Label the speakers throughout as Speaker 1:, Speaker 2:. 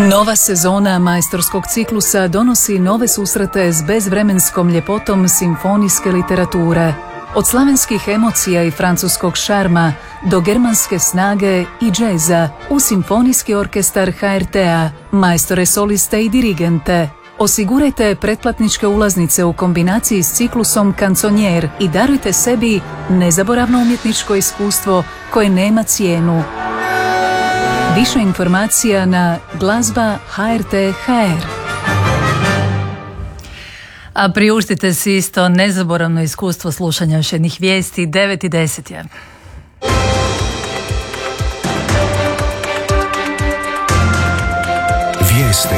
Speaker 1: Nova sezona majstorskog ciklusa donosi nove susrete s bezvremenskom ljepotom simfonijske literature. Od slavenskih emocija i francuskog šarma do germanske snage i džeza u simfonijski orkestar HRT-a, majstore soliste i dirigente. Osigurajte pretplatničke ulaznice u kombinaciji s ciklusom Canzonier i darujte sebi nezaboravno umjetničko iskustvo koje nema cijenu. Više informacija na glazba HRT.hr.
Speaker 2: A priuštite si isto nezaboravno iskustvo slušanja još jednih vijesti. 9:10 je.
Speaker 3: Vijesti.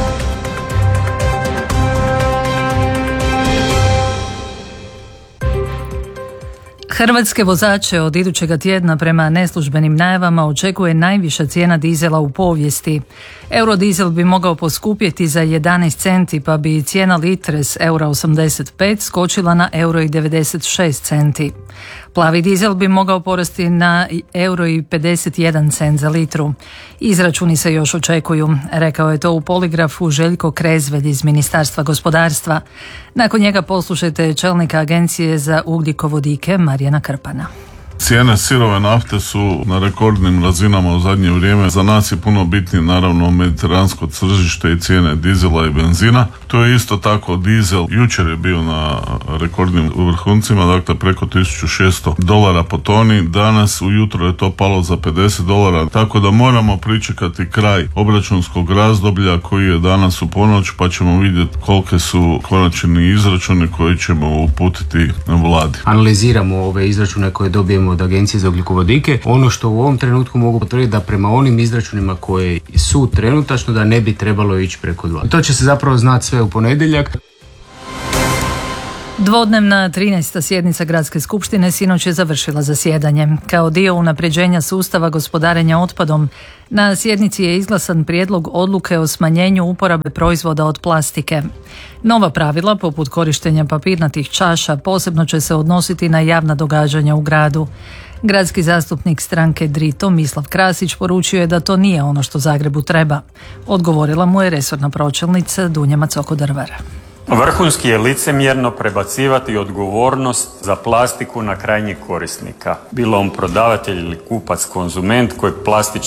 Speaker 2: Hrvatske vozače od idućega tjedna prema neslužbenim najavama očekuje najviša cijena dizela u povijesti. Eurodizel bi mogao poskupjeti za 11 centi, pa bi cijena litre s €85 skočila na €96. Plavi dizel bi mogao porasti na €51 za litru. Izračuni se još očekuju, rekao je to u Poligrafu Željko Krezvelj iz Ministarstva gospodarstva. Nakon njega poslušajte čelnika Agencije za ugljikovodike Marijana Krpana.
Speaker 4: Cijene sirove nafte su na rekordnim razinama u zadnje vrijeme. Za nas je puno bitnije naravno mediteransko tržište i cijene dizela i benzina. To je isto tako dizel. Jučer je bio na rekordnim vrhuncima, dakle preko $1.600 po toni. Danas ujutro je to palo za $50, tako da moramo pričekati kraj obračunskog razdoblja koji je danas u ponoć, pa ćemo vidjeti kolike su konačni izračuni koji ćemo uputiti vladi.
Speaker 5: Analiziramo ove izračune koje dobijemo od Agencije za ugljikovodike. Ono što u ovom trenutku mogu potvrditi da prema onim izračunima koje su trenutačno da ne bi trebalo ići preko 2. To će se zapravo znati sve u ponedjeljak.
Speaker 2: Dvodnevna 13. sjednica Gradske skupštine sinoć je završila zasjedanje. Kao dio unapređenja sustava gospodarenja otpadom, na sjednici je izglasan prijedlog odluke o smanjenju uporabe proizvoda od plastike. Nova pravila, poput korištenja papirnatih čaša, posebno će se odnositi na javna događanja u gradu. Gradski zastupnik stranke Drito Mislav Krasić poručio je da to nije ono što Zagrebu treba. Odgovorila mu je resorna pročelnica Dunja Macoko-Drvar.
Speaker 6: Vrhunski je licemjerno prebacivati odgovornost za plastiku na krajnjeg korisnika, bilo on prodavatelj ili kupac konzument koji plastične